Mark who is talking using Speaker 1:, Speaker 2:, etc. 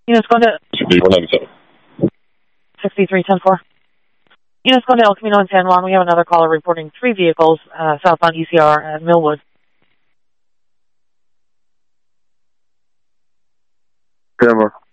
Speaker 1: Units going to 6310-4. Units going to El Camino in San Juan. We have another caller reporting 3 vehicles southbound ECR at Millwood.
Speaker 2: Denver.